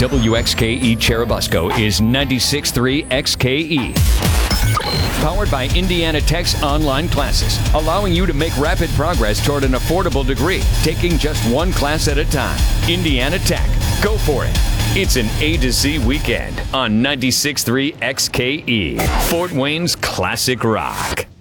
WXKE Cherubusco is 96.3 XKE. Powered by Indiana Tech's online classes, allowing you to make rapid progress toward an affordable degree, taking just one class at a time. Indiana Tech. Go for it. It's an A to Z weekend on 96.3 XKE, Fort Wayne's classic rock.